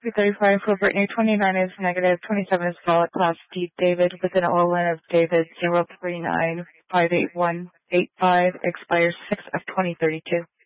235 for Brittany, 29 is negative, 27 is valid, Class D David with an OLN of David 0395885, expires 6 of 2032.